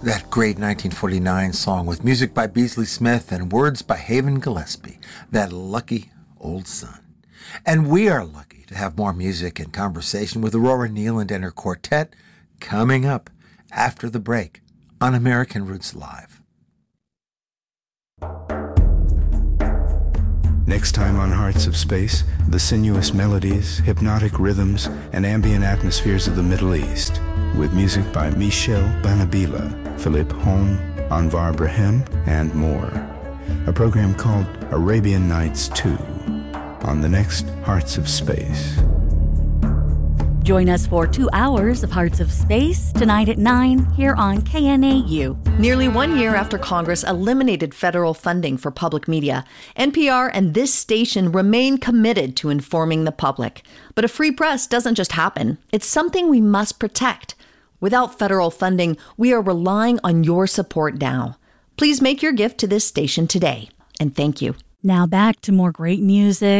That great 1949 song with music by Beasley Smith and words by Haven Gillespie, That Lucky Old Sun. And we are lucky to have more music and conversation with Aurora Nealand and her quartet coming up after the break on American Roots Live. Next time on Hearts of Space, the sinuous melodies, hypnotic rhythms, and ambient atmospheres of the Middle East, with music by Michel Banabila, Philippe Hom, Anvar Brahim, and more. A program called Arabian Nights 2 on the next Hearts of Space. Join us for 2 hours of Hearts of Space tonight at 9 here on KNAU. Nearly 1 year after Congress eliminated federal funding for public media, NPR and this station remain committed to informing the public. But a free press doesn't just happen. It's something we must protect. Without federal funding, we are relying on your support now. Please make your gift to this station today. And thank you. Now back to more great music.